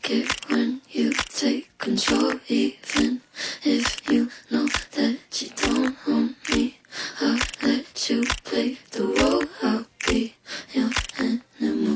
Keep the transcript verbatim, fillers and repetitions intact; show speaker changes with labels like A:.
A: like it when you take control, even if you know that you don't own me. I'll let you play the